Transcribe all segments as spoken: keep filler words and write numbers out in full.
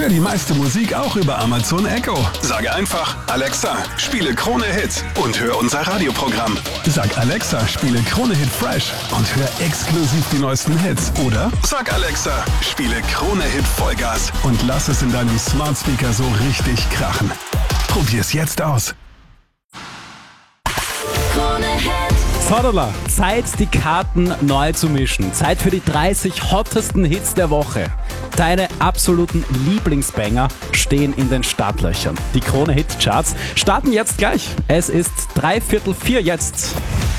Hör die meiste Musik auch über Amazon Echo. Sage einfach, Alexa, spiele Krone Hit und hör unser Radioprogramm. Sag Alexa, spiele Krone Hit Fresh und hör exklusiv die neuesten Hits. Oder sag Alexa, spiele Krone Hit Vollgas und lass es in deinem Smart Speaker so richtig krachen. Probier's jetzt aus. Sodala, Zeit, die Karten neu zu mischen. Zeit für die dreißig hottesten Hits der Woche. Deine absoluten Lieblingsbanger stehen in den Startlöchern. Die Krone Hit Charts starten jetzt gleich. Es ist dreiviertel vier jetzt.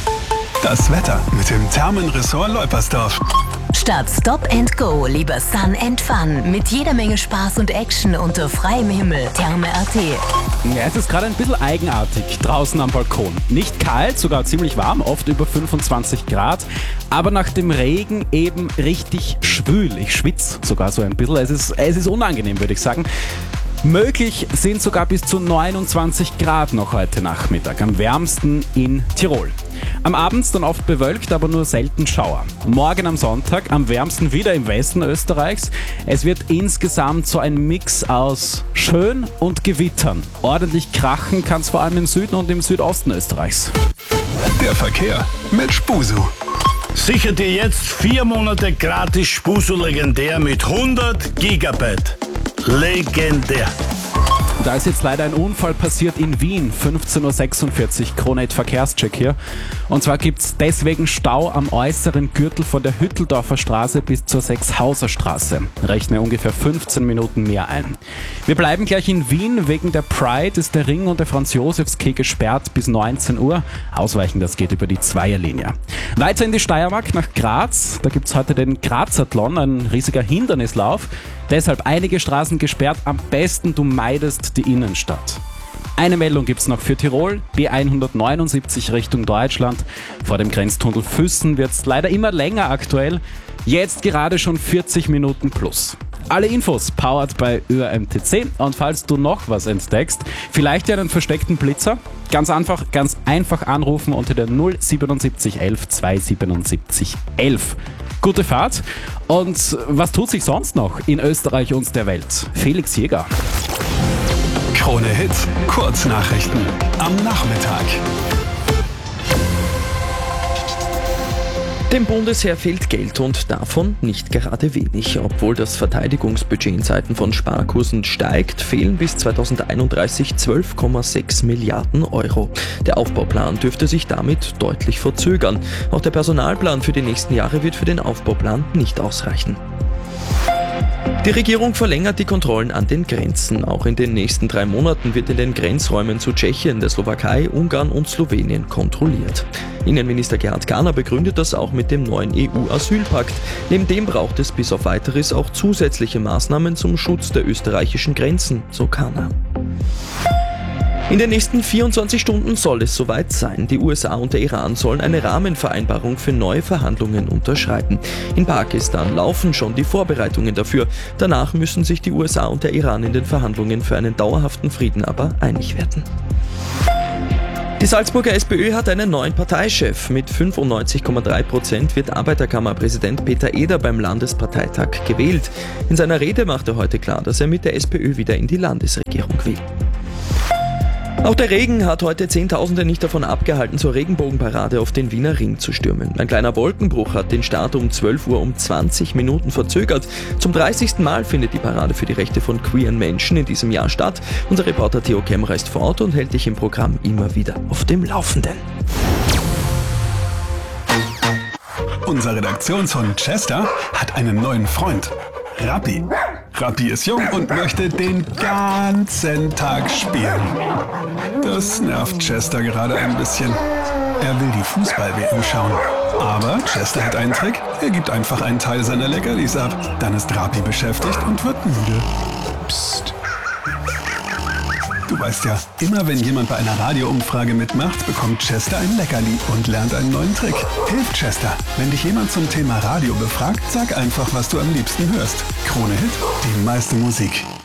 Das Wetter mit dem Thermenressort Leupersdorf. Statt Stop and Go lieber Sun and Fun mit jeder Menge Spaß und Action unter freiem Himmel. Therme punkt at. Ja, es ist gerade ein bisschen eigenartig draußen am Balkon. Nicht kalt, sogar ziemlich warm, oft über fünfundzwanzig Grad, aber nach dem Regen eben richtig schwül. Ich schwitze sogar so ein bisschen. Es ist, es ist unangenehm, würde ich sagen. Möglich sind sogar bis zu neunundzwanzig Grad noch heute Nachmittag, am wärmsten in Tirol. Am Abend dann oft bewölkt, aber nur selten Schauer. Morgen am Sonntag am wärmsten wieder im Westen Österreichs. Es wird insgesamt so ein Mix aus schön und Gewittern. Ordentlich krachen kann es vor allem im Süden und im Südosten Österreichs. Der Verkehr mit Spusu. Sicher dir jetzt vier Monate gratis Spusu legendär mit hundert Gigabyte. Legendär. Da ist jetzt leider ein Unfall passiert in Wien, fünfzehn Uhr sechsundvierzig, Krone Hit Verkehrscheck hier. Und zwar gibt es deswegen Stau am äußeren Gürtel von der Hütteldorfer Straße bis zur Sechshauser Straße. Rechne ungefähr fünfzehn Minuten mehr ein. Wir bleiben gleich in Wien. Wegen der Pride ist der Ring und der Franz-Josefs-Quai gesperrt bis neunzehn Uhr. Ausweichen, das geht über die Zweierlinie. Weiter in die Steiermark nach Graz. Da gibt es heute den Grazathlon, ein riesiger Hindernislauf. Deshalb einige Straßen gesperrt. Am besten du meidest die Innenstadt. Eine Meldung gibt es noch für Tirol, B hundertneunundsiebzig Richtung Deutschland. Vor dem Grenztunnel Füssen wird es leider immer länger aktuell. Jetzt gerade schon vierzig Minuten plus. Alle Infos powered bei Ö R M T C. Und falls du noch was entdeckst, vielleicht ja einen versteckten Blitzer, ganz einfach, ganz einfach anrufen unter der null siebenundsiebzig elf zweihundertsiebenundsiebzig elf. Gute Fahrt. Und was tut sich sonst noch in Österreich und der Welt? Felix Jäger. Krone Hit, Kurznachrichten am Nachmittag. Dem Bundesheer fehlt Geld und davon nicht gerade wenig. Obwohl das Verteidigungsbudget in Zeiten von Sparkursen steigt, fehlen bis zweitausendeinunddreißig zwölf Komma sechs Milliarden Euro. Der Aufbauplan dürfte sich damit deutlich verzögern. Auch der Personalplan für die nächsten Jahre wird für den Aufbauplan nicht ausreichen. Die Regierung verlängert die Kontrollen an den Grenzen. Auch in den nächsten drei Monaten wird in den Grenzräumen zu Tschechien, der Slowakei, Ungarn und Slowenien kontrolliert. Innenminister Gerhard Kahner begründet das auch mit dem neuen E U-Asylpakt. Neben dem braucht es bis auf Weiteres auch zusätzliche Maßnahmen zum Schutz der österreichischen Grenzen, so Kahner. In den nächsten vierundzwanzig Stunden soll es soweit sein. Die U S A und der Iran sollen eine Rahmenvereinbarung für neue Verhandlungen unterschreiben. In Pakistan laufen schon die Vorbereitungen dafür. Danach müssen sich die U S A und der Iran in den Verhandlungen für einen dauerhaften Frieden aber einig werden. Die Salzburger SPÖ hat einen neuen Parteichef. Mit fünfundneunzig Komma drei Prozent wird Arbeiterkammerpräsident Peter Eder beim Landesparteitag gewählt. In seiner Rede macht er heute klar, dass er mit der SPÖ wieder in die Landesregierung will. Auch der Regen hat heute Zehntausende nicht davon abgehalten, zur Regenbogenparade auf den Wiener Ring zu stürmen. Ein kleiner Wolkenbruch hat den Start um zwölf Uhr um zwanzig Minuten verzögert. Zum dreißigsten Mal findet die Parade für die Rechte von queeren Menschen in diesem Jahr statt. Unser Reporter Theo Kemmerer ist vor Ort und hält dich im Programm immer wieder auf dem Laufenden. Unser Redaktionshund Chester hat einen neuen Freund. Rappi. Rappi ist jung und möchte den ganzen Tag spielen. Das nervt Chester gerade ein bisschen. Er will die Fußball-W M schauen. Aber Chester hat einen Trick. Er gibt einfach einen Teil seiner Leckerlis ab. Dann ist Rappi beschäftigt und wird müde. Psst. Du weißt ja, immer wenn jemand bei einer Radioumfrage mitmacht, bekommt Chester ein Leckerli und lernt einen neuen Trick. Hilf Chester. Wenn dich jemand zum Thema Radio befragt, sag einfach, was du am liebsten hörst. Krone Hit, die meiste Musik.